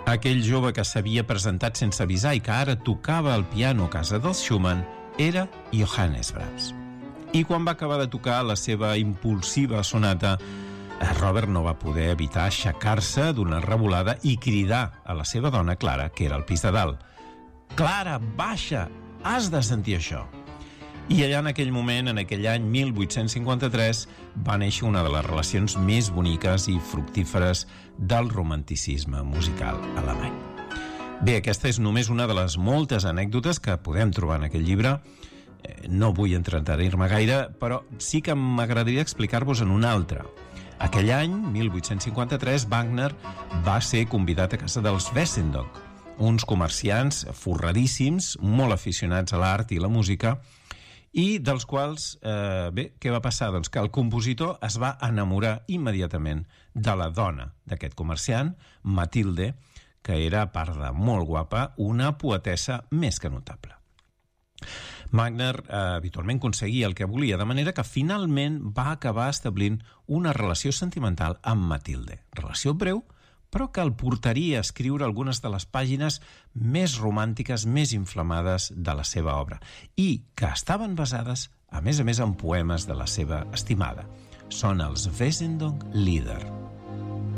Aquell jove que s'havia presentat sense avisar i que ara tocava el piano a casa dels Schumann era Johannes Brahms. I quan va acabar de tocar la seva impulsiva sonata, Robert no va poder evitar aixecar-se d'una revolada i cridar a la seva dona, Clara, que era al pis de dalt: «Clara, baixa! Has de sentir això!» I allà en aquell moment, en aquell any 1853, va néixer una de les relacions més boniques i fructíferes del romanticisme musical alemany. Bé, aquesta és només una de les moltes anècdotes que podem trobar en aquest llibre. No vull entretenir-me gaire, però sí que m'agradaria explicar-vos en una altra. Aquell any, 1853, Wagner va ser convidat a casa dels Wessendonck, uns comerciants forradíssims, molt aficionats a l'art i la música, i dels quals, què va passar? Doncs que el compositor es va enamorar immediatament de la dona d'aquest comerciant, Matilde, que era, a part de molt guapa, una poetessa més que notable. Wagner habitualment aconseguia el que volia, de manera que finalment va acabar establint una relació sentimental amb Matilde. Relació breu, però que el portaria a escriure algunes de les pàgines més romàntiques, més inflamades de la seva obra, i que estaven basades, a més, en poemes de la seva estimada. Són els Wessendonck Lieder.